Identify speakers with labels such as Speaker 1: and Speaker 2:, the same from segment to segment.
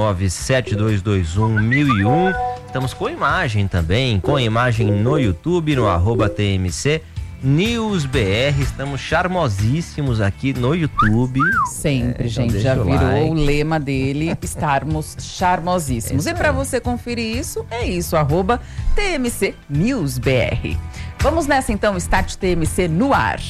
Speaker 1: 97221-1001. Estamos com imagem também, com imagem no YouTube, no @TMC News BR. Estamos charmosíssimos aqui no YouTube.
Speaker 2: Sempre, gente,
Speaker 1: então
Speaker 2: já virou
Speaker 1: like.
Speaker 2: o lema dele, estarmos charmosíssimos. E para você conferir isso, é isso, @TMC News BR. Vamos nessa então, Start TMC no ar.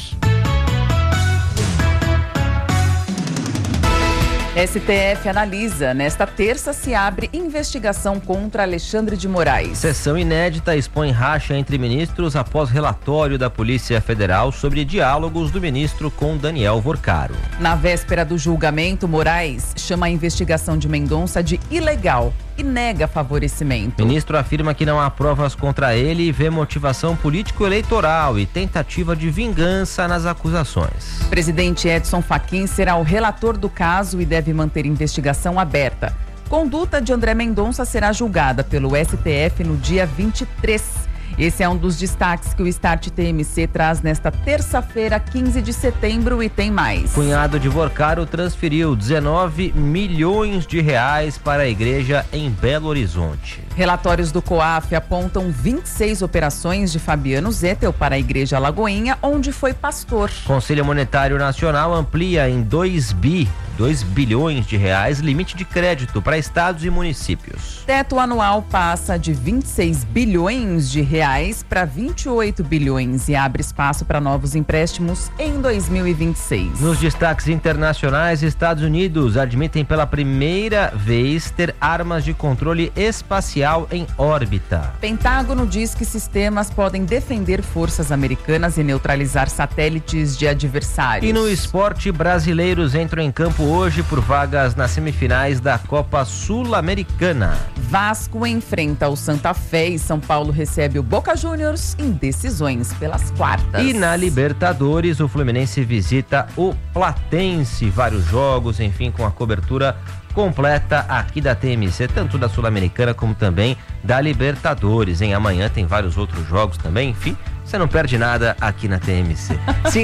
Speaker 2: STF analisa. Nesta terça se abre investigação contra Alexandre de Moraes.
Speaker 1: Sessão inédita expõe racha entre ministros após relatório da Polícia Federal sobre diálogos do ministro com Daniel Vorcaro.
Speaker 2: Na véspera do julgamento, Moraes chama a investigação de Mendonça de ilegal e nega favorecimento.
Speaker 1: O ministro afirma que não há provas contra ele e vê motivação político-eleitoral e tentativa de vingança nas acusações.
Speaker 2: Presidente Edson Fachin será o relator do caso e deve manter investigação aberta. Conduta de André Mendonça será julgada pelo STF no dia 23. Esse é um dos destaques que o Start TMC traz nesta terça-feira, 15 de setembro, e tem mais.
Speaker 1: Cunhado de Vorcaro transferiu 19 milhões de reais para a igreja em Belo Horizonte.
Speaker 2: Relatórios do COAF apontam 26 operações de Fabiano Zettel para a igreja Alagoinha, onde foi pastor.
Speaker 1: Conselho Monetário Nacional amplia em 2 bilhões de reais limite de crédito para estados e municípios.
Speaker 2: Teto anual passa de 26 bilhões de reais para 28 bilhões e abre espaço para novos empréstimos em 2026.
Speaker 1: Nos destaques internacionais, Estados Unidos admitem pela primeira vez ter armas de controle espacial em órbita.
Speaker 2: Pentágono diz que sistemas podem defender forças americanas e neutralizar satélites de adversários.
Speaker 1: E no esporte, brasileiros entram em campo hoje por vagas nas semifinais da Copa Sul-Americana.
Speaker 2: Vasco enfrenta o Santa Fé e São Paulo recebe o Boca Juniors em decisões pelas quartas.
Speaker 1: E na Libertadores, o Fluminense visita o Platense. Vários jogos, enfim, com a cobertura completa aqui da TMC, tanto da Sul-Americana como também da Libertadores. Amanhã tem vários outros jogos também, enfim, você não perde nada aqui na TMC.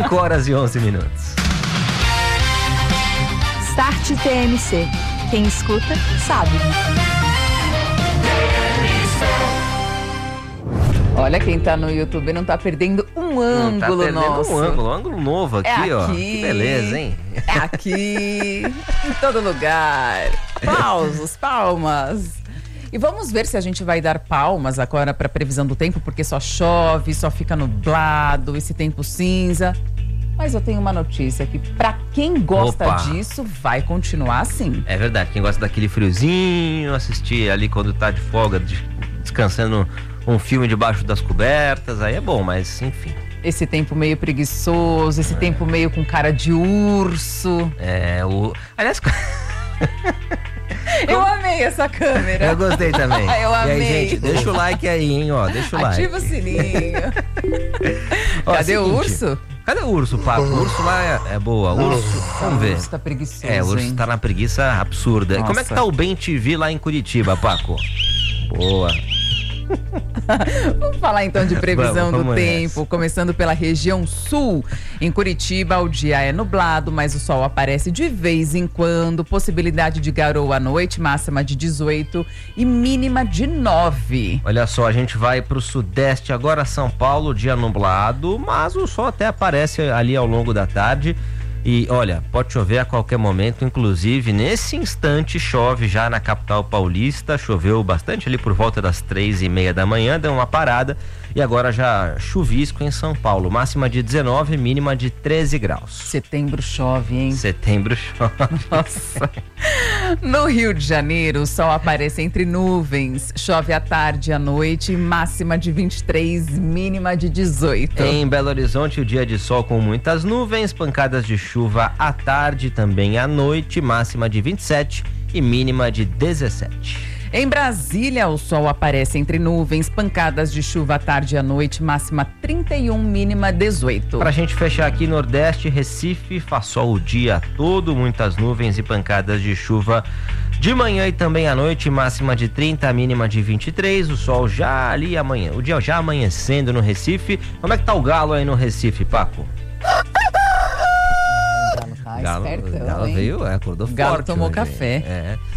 Speaker 1: 5h11.
Speaker 3: Start TMC. Quem escuta, sabe.
Speaker 2: Olha, quem tá no YouTube não tá perdendo um ângulo nosso.
Speaker 1: Um ângulo novo aqui, ó. Que beleza, hein?
Speaker 2: É aqui, em todo lugar. Palmas. E vamos ver se a gente vai dar palmas agora para previsão do tempo, porque só chove, só fica nublado, esse tempo cinza. Mas eu tenho uma notícia que para quem gosta disso, vai continuar assim.
Speaker 1: É verdade, quem gosta daquele friozinho, assistir ali quando tá de folga, descansando um filme debaixo das cobertas, aí é bom, mas enfim.
Speaker 2: Esse tempo meio preguiçoso, esse tempo meio com cara de urso.
Speaker 1: Aliás...
Speaker 2: Eu amei essa câmera.
Speaker 1: Eu gostei também.
Speaker 2: Eu amei.
Speaker 1: E aí, gente, deixa o like aí, hein, ó, deixa o like.
Speaker 2: Ativa o sininho. Cadê o urso?
Speaker 1: Cadê o urso, Paco? O urso lá é boa. Urso, vamos ver.
Speaker 2: O urso tá preguiçoso,
Speaker 1: o urso tá na preguiça absurda.
Speaker 2: Nossa.
Speaker 1: Como é que tá o Bem TV lá em Curitiba, Paco? Boa.
Speaker 2: Vamos falar então de previsão
Speaker 1: vamos
Speaker 2: do tempo,
Speaker 1: nessa.
Speaker 2: começando pela região sul. Em Curitiba, o dia é nublado, mas o sol aparece de vez em quando. Possibilidade de garoa à noite, máxima de 18 e mínima de 9.
Speaker 1: Olha só, a gente vai pro sudeste agora, São Paulo, dia nublado, mas o sol até aparece ali ao longo da tarde. E olha, pode chover a qualquer momento, inclusive nesse instante chove já na capital paulista, choveu bastante ali por volta das 3h30 da manhã, deu uma parada e agora já chuvisco em São Paulo, máxima de 19, mínima de 13 graus.
Speaker 2: Setembro chove, hein?
Speaker 1: Setembro chove.
Speaker 2: Nossa. No Rio de Janeiro, o sol aparece entre nuvens, chove à tarde e à noite, máxima de 23, mínima de 18.
Speaker 1: Em Belo Horizonte, o dia de sol com muitas nuvens, pancadas de chuva à tarde, também à noite, máxima de 27 e mínima de 17.
Speaker 2: Em Brasília, o sol aparece entre nuvens, pancadas de chuva à tarde e à noite, máxima 31, mínima 18.
Speaker 1: Pra gente fechar aqui, Nordeste, Recife, faz sol o dia todo, muitas nuvens e pancadas de chuva de manhã e também à noite, máxima de 30, mínima de 23, o sol já ali amanhã, o dia já amanhecendo no Recife. Como é que tá o galo aí no Recife, Paco?
Speaker 2: Galo
Speaker 1: Galo veio, acordou forte.
Speaker 2: Galo tomou
Speaker 1: hoje,
Speaker 2: café.
Speaker 1: É.